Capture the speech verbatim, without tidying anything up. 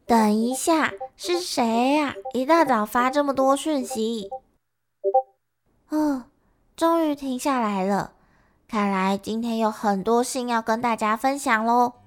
等一下，是谁呀、一大早发这么多讯息？哦，终于停下来了。看来今天有很多信要跟大家分享咯。